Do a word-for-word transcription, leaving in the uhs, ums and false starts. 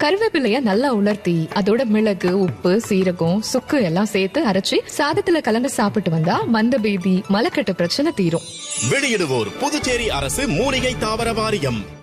கருவேப்பிலைய நல்லா உலர்த்தி அதோட மிளகு, உப்பு, சீரகம், சுக்கு எல்லாம் சேர்த்து அரைச்சி சாதத்துல கலந்து சாப்பிட்டு வந்தா மந்த பேதி, மலக்கட்டு பிரச்சனை தீரும். வெளியிடுவோர் புதுச்சேரி அரசு மூலிகை தாவர வாரியம்.